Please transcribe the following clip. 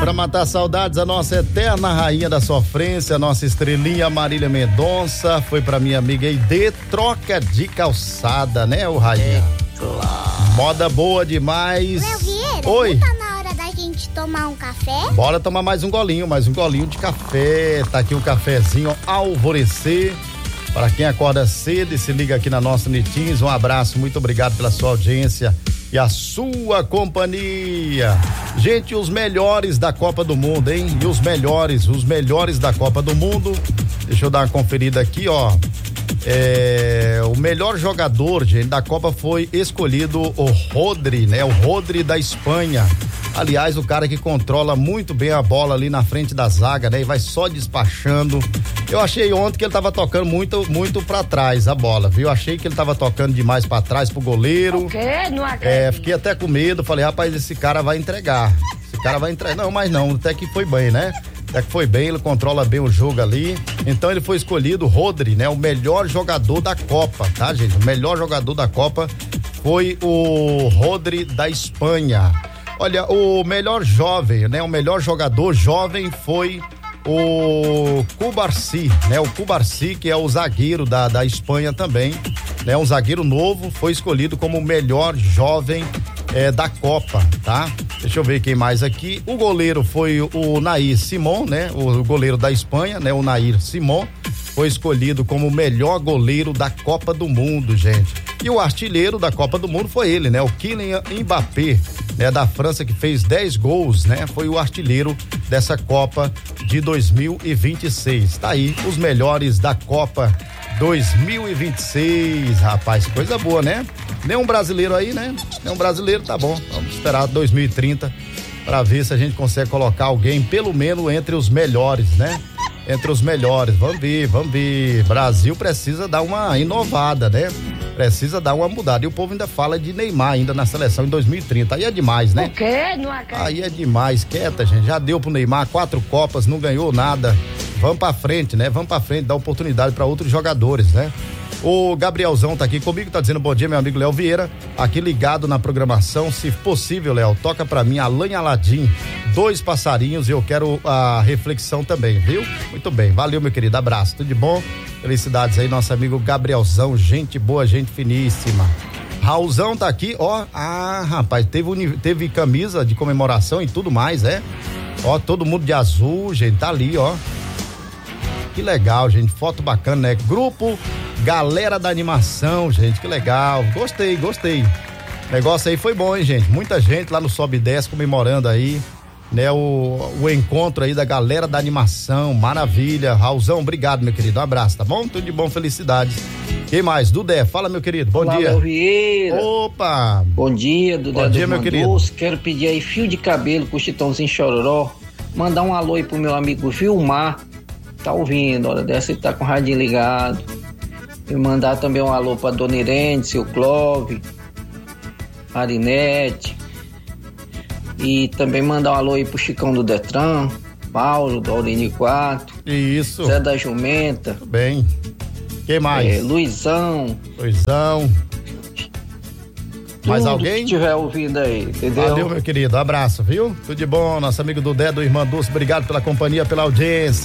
Pra matar saudades, a nossa eterna rainha da sofrência, a nossa estrelinha Marília Mendonça, foi pra minha amiga Ide, troca de calçada, né, o rainha? Claro. Moda boa demais. Léo Vieira, oi. Não tá na hora da gente tomar um café? Bora tomar mais um golinho de café. Tá aqui o cafezinho Alvorecer. Para quem acorda cedo e se liga aqui na nossa Nitins, um abraço, muito obrigado pela sua audiência e a sua companhia. Gente, os melhores da Copa do Mundo, hein? E os melhores da Copa do Mundo. Deixa eu dar uma conferida aqui, ó. O melhor jogador, gente, da Copa foi escolhido o Rodri, né? O Rodri da Espanha. Aliás, o cara que controla muito bem a bola ali na frente da zaga, né? E vai só despachando. Eu achei ontem que ele tava tocando muito pra trás a bola, viu? Achei que ele tava tocando demais pra trás pro goleiro. O quê? Não acredito. Fiquei até com medo, falei, rapaz, esse cara vai entregar. Não, mas não, até que foi bem, né? Até que foi bem, ele controla bem o jogo ali. Então ele foi escolhido, Rodri, né? O melhor jogador da Copa, tá, gente? O melhor jogador da Copa foi o Rodri da Espanha. Olha, o melhor jovem, né? O melhor jogador jovem foi o Cubarsí, né? O Cubarsí, que é o zagueiro da Espanha também, né? Um zagueiro novo, foi escolhido como o melhor jovem da Copa, tá? Deixa eu ver quem mais aqui. O goleiro foi o Nair Simon, né? O goleiro da Espanha, né? O Nair Simon foi escolhido como o melhor goleiro da Copa do Mundo, gente. E o artilheiro da Copa do Mundo foi ele, né? O Kylian Mbappé, né? Da França, que fez 10 gols, né? Foi o artilheiro dessa Copa de 2026. Tá aí, os melhores da Copa 2026, rapaz, coisa boa, né? Nenhum brasileiro aí, né? Nenhum brasileiro, tá bom. Vamos esperar 2030 para ver se a gente consegue colocar alguém, pelo menos, entre os melhores, né? Entre os melhores, vamos ver. Brasil precisa dar uma inovada, né? Precisa dar uma mudada. E o povo ainda fala de Neymar ainda na seleção em 2030. Aí é demais, né? O quê? Não acredito. Aí é demais, quieta, gente. Já deu pro Neymar 4 Copas, não ganhou nada. Vamos pra frente, né? Vamos pra frente, dar oportunidade para outros jogadores, né? O Gabrielzão tá aqui comigo, tá dizendo bom dia, meu amigo Léo Vieira, aqui ligado na programação. Se possível, Léo, toca pra mim Alain Aladim, 2 passarinhos, e eu quero a reflexão também, viu? Muito bem, valeu, meu querido, abraço, tudo de bom? Felicidades aí, nosso amigo Gabrielzão, gente boa, gente finíssima. Raulzão tá aqui, ó, rapaz, teve camisa de comemoração e tudo mais, ó, todo mundo de azul, gente, tá ali, ó. Que legal, gente, foto bacana, né? Grupo Galera da Animação, gente, que legal, gostei. Negócio aí foi bom, hein, gente? Muita gente lá no Sobe e Desce comemorando aí, né? O encontro aí da Galera da Animação, maravilha. Raulzão, obrigado, meu querido, um abraço, tá bom? Tudo de bom, felicidades. Quem mais? Dudé, fala, meu querido, bom dia. Léo Vieira. Opa! Bom dia, Dudé. Bom dia, meu querido. Quero pedir aí fio de cabelo pro Chitãozinho Chororó, mandar um alô aí pro meu amigo Vilmar, tá ouvindo, hora dessa ele tá com o radinho ligado. E mandar também um alô pra Dona Irene, seu Clove, Marinete. E também mandar um alô aí pro Chicão do Detran, Paulo, do Aurini 4. Isso. Zé da Jumenta. Tudo bem. Quem mais? Luizão. Mais Tudo alguém? que estiver ouvindo aí, entendeu? Valeu, meu querido, abraço, viu? Tudo de bom, nosso amigo Dudé do Irmã Dulce, obrigado pela companhia, pela audiência.